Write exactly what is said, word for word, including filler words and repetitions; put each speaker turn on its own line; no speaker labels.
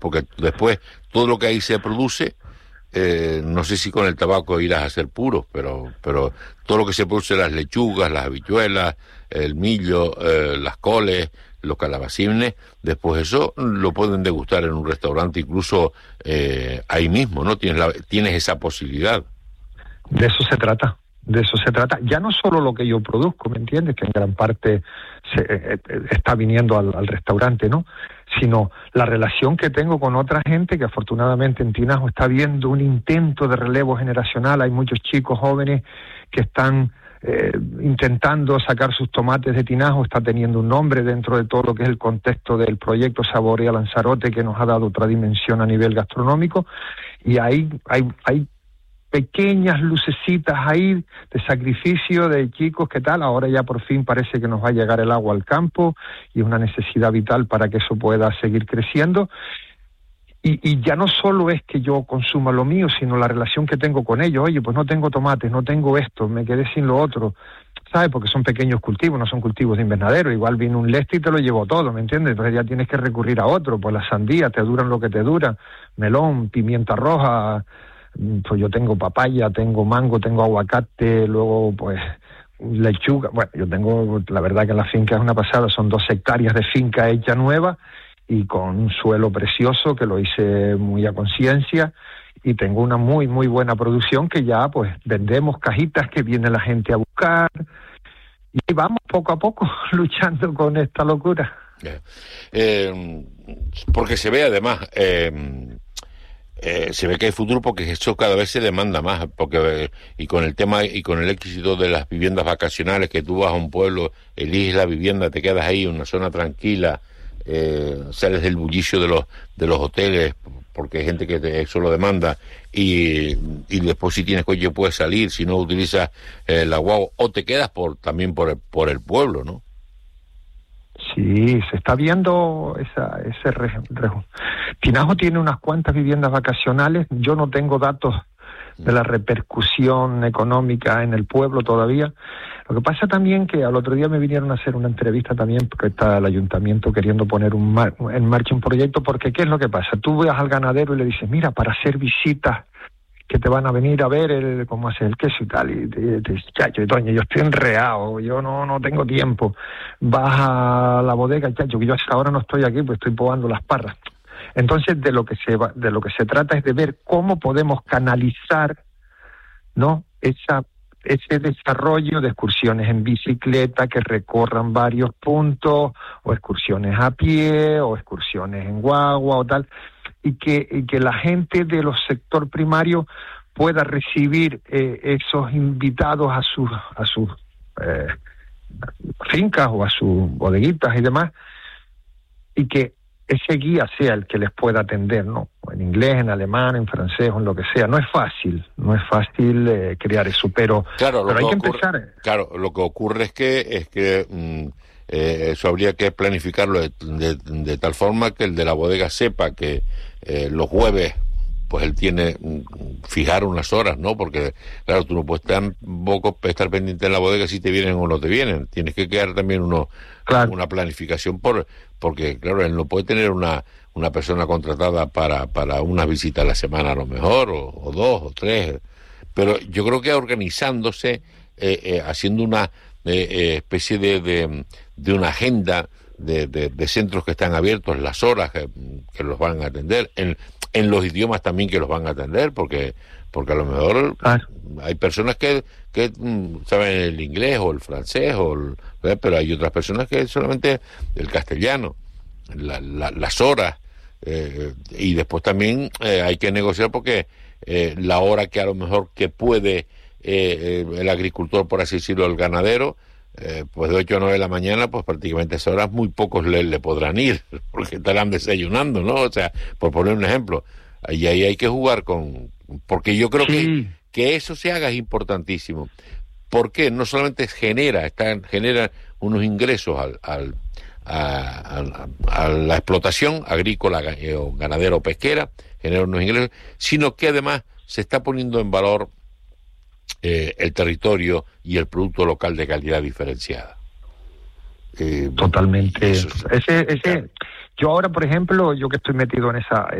porque después todo lo que ahí se produce, eh, no sé si con el tabaco irás a hacer puros, pero pero todo lo que se produce, las lechugas, las habichuelas, el millo, eh, las coles, los calabacines, después eso lo pueden degustar en un restaurante, incluso eh, ahí mismo, ¿no? Tienes la, tienes esa posibilidad.
De eso se trata. De eso se trata. Ya no solo lo que yo produzco, ¿me entiendes? Que en gran parte se, eh, está viniendo al, al restaurante, ¿no? Sino la relación que tengo con otra gente que afortunadamente en Tinajo está viendo un intento de relevo generacional. Hay muchos chicos jóvenes que están eh, intentando sacar sus tomates de Tinajo. Está teniendo un nombre dentro de todo lo que es el contexto del proyecto Saborea Lanzarote, que nos ha dado otra dimensión a nivel gastronómico. Y ahí hay, hay pequeñas lucecitas ahí de sacrificio de chicos que tal, ahora ya por fin parece que nos va a llegar el agua al campo y es una necesidad vital para que eso pueda seguir creciendo. Y, y ya no solo es que yo consuma lo mío, sino la relación que tengo con ellos. Oye, pues no tengo tomates, no tengo esto, me quedé sin lo otro, ¿sabes? Porque son pequeños cultivos, no son cultivos de invernadero. Igual vino un leste y te lo llevó todo, ¿me entiendes? Entonces ya tienes que recurrir a otro. Pues las sandías te duran lo que te dura, melón, pimienta roja. Pues yo tengo papaya, tengo mango, tengo aguacate, luego pues lechuga. Bueno, yo tengo, la verdad que la finca es una pasada, son dos hectáreas de finca hecha nueva y con un suelo precioso que lo hice muy a conciencia y tengo una muy, muy buena producción que ya pues vendemos cajitas que viene la gente a buscar y vamos poco a poco luchando con esta locura.
Eh, eh, porque se ve además... Eh... Eh, se ve que hay futuro porque eso cada vez se demanda más, porque eh, y con el tema y con el éxito de las viviendas vacacionales, que tú vas a un pueblo, eliges la vivienda, te quedas ahí en una zona tranquila, eh, sales del bullicio de los de los hoteles, porque hay gente que te, eso lo demanda, y, y después si tienes coche puedes salir, si no utilizas eh, la guagua, o te quedas por también por el, por el pueblo, ¿no?
Sí, se está viendo esa, ese re, re, Tinajo tiene unas cuantas viviendas vacacionales. Yo no tengo datos de la repercusión económica en el pueblo todavía. Lo que pasa también que al otro día me vinieron a hacer una entrevista también porque está el ayuntamiento queriendo poner un mar, en marcha un proyecto, porque ¿qué es lo que pasa? Tú vas al ganadero y le dices, mira, para hacer visitas que te van a venir a ver el, cómo hace el queso y tal, y te dices, chacho, doña, yo estoy enreado, yo no no tengo tiempo. Vas a la bodega, chacho, que yo hasta ahora no estoy aquí, pues estoy probando las parras. Entonces, de lo que se va, de lo que se trata es de ver cómo podemos canalizar, ¿no?, esa ese desarrollo de excursiones en bicicleta que recorran varios puntos, o excursiones a pie, o excursiones en guagua, o tal, y que, y que la gente de los sector primario pueda recibir eh, esos invitados a sus a sus eh, fincas o a sus bodeguitas y demás, y que ese guía sea el que les pueda atender, ¿no? En inglés, en alemán, en francés, o en lo que sea. No es fácil, no es fácil eh, crear eso, pero,
claro,
pero hay que,
que ocurre,
empezar.
Claro, lo que ocurre es que es que mm, eh, eso habría que planificarlo de, de, de tal forma que el de la bodega sepa que eh, los jueves, pues él tiene mm, fijar unas horas, ¿no? Porque, claro, tú no puedes estar, poco, estar pendiente en la bodega si te vienen o no te vienen. Tienes que quedar también uno, claro, una planificación por... porque claro, él no puede tener una una persona contratada para para unas visitas a la semana a lo mejor, o, o dos, o tres, pero yo creo que organizándose, eh, eh, haciendo una eh, eh, especie de, de, de una agenda de, de, de centros que están abiertos, las horas que, que los van a atender, en, en los idiomas también que los van a atender, porque porque a lo mejor claro, hay personas que, que mm, saben el inglés o el francés, o el, pero hay otras personas que solamente el castellano, la, la, las horas, eh, y después también eh, hay que negociar porque eh, la hora que a lo mejor que puede eh, eh, el agricultor, por así decirlo, el ganadero, eh, pues de ocho a nueve de la mañana, pues prácticamente a esas horas muy pocos le, le podrán ir, porque estarán desayunando, ¿no? O sea, por poner un ejemplo, y ahí hay que jugar con... porque yo creo sí. que, que eso se haga es importantísimo. Porque no solamente genera, está, genera unos ingresos al, al, a, a, a la explotación agrícola o ganadera o pesquera, genera unos ingresos, sino que además se está poniendo en valor eh, el territorio y el producto local de calidad diferenciada.
Eh, Totalmente. Eso es... Ese, ese, yo ahora, por ejemplo, yo que estoy metido en esa